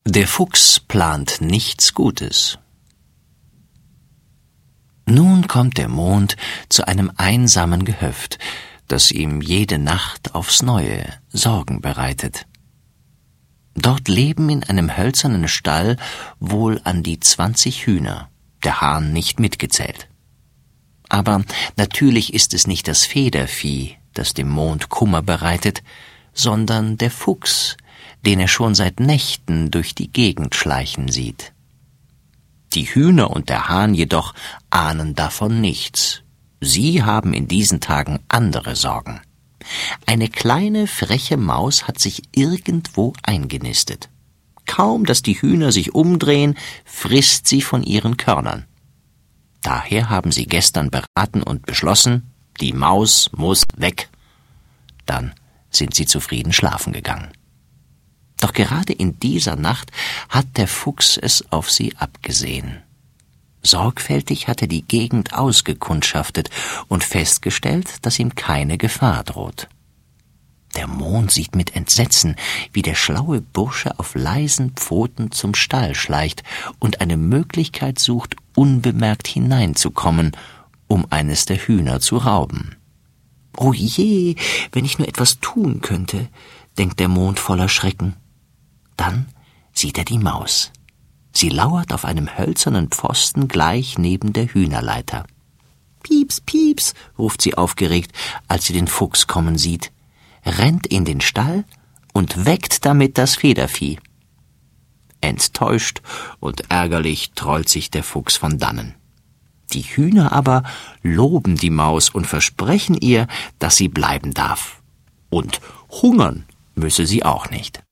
Der Fuchs plant nichts Gutes. Nun kommt der Mond zu einem einsamen Gehöft, das ihm jede Nacht aufs Neue Sorgen bereitet. Dort leben in einem hölzernen Stall wohl an die 20 Hühner, der Hahn nicht mitgezählt. Aber natürlich ist es nicht das Federvieh, das dem Mond Kummer bereitet, sondern der Fuchs, den er schon seit Nächten durch die Gegend schleichen sieht. Die Hühner und der Hahn jedoch ahnen davon nichts. Sie haben in diesen Tagen andere Sorgen. Eine kleine, freche Maus hat sich irgendwo eingenistet. Kaum, dass die Hühner sich umdrehen, frisst sie von ihren Körnern. Daher haben sie gestern beraten und beschlossen, die Maus muss weg. Dann sind sie zufrieden schlafen gegangen. Doch gerade in dieser Nacht hat der Fuchs es auf sie abgesehen. Sorgfältig hat er die Gegend ausgekundschaftet und festgestellt, dass ihm keine Gefahr droht. Der Mond sieht mit Entsetzen, wie der schlaue Bursche auf leisen Pfoten zum Stall schleicht und eine Möglichkeit sucht, unbemerkt hineinzukommen, um eines der Hühner zu rauben. »Oh je, wenn ich nur etwas tun könnte«, denkt der Mond voller Schrecken. Dann sieht er die Maus. Sie lauert auf einem hölzernen Pfosten gleich neben der Hühnerleiter. »Pieps, Pieps«, ruft sie aufgeregt, als sie den Fuchs kommen sieht, rennt in den Stall und weckt damit das Federvieh. Enttäuscht und ärgerlich trollt sich der Fuchs von dannen. Die Hühner aber loben die Maus und versprechen ihr, dass sie bleiben darf. Und hungern müsse sie auch nicht.